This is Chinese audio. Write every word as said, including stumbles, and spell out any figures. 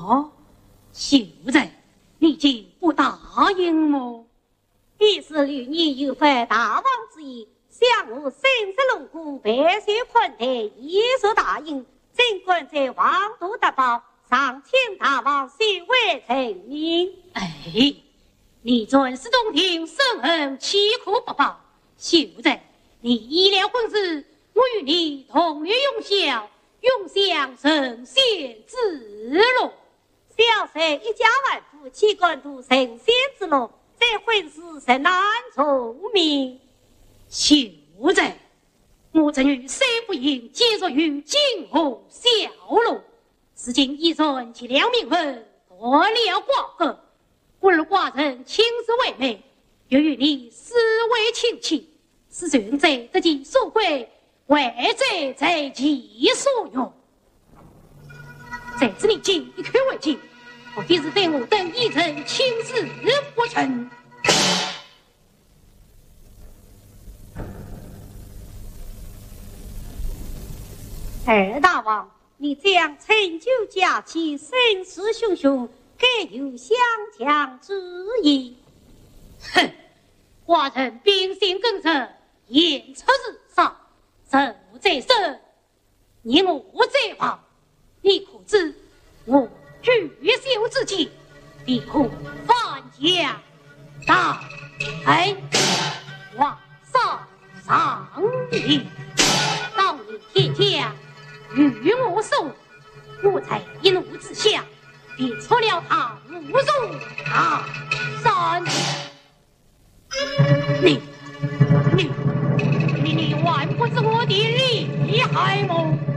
哦，秀才，你竟不答应么？ 必是与你有犯大王之意，想我深色龙骨，白雪宽待，一所答应。尽管在王都大宝，上请大王修为成名。 哎，你尊师洞庭，深恩岂可不报？秀才，你依了婚事，我与你同日永宵，永享神仙之乐。 小婿一家万夫，岂敢图神仙之乐？这婚事甚难从命。 秀才，我这女虽不应，皆作于今后小路。如今一人及两名分夺了寡格，故而寡人亲自为媒，又与你私为亲戚，是存在得其所归，为者在其所用。在此你今一口为敬，我非是对我等一人亲自不成。 二大王，你这样成就佳期，声势汹汹，该有相强之意。 哼，寡人秉性耿直，言出日上，人无在身，你我在旁，你可知我举秀之际，必可翻江大海，往上上礼，当你天下与我手，我才一怒之下，便出了他侮辱他山。你你你你还不知我的厉害吗？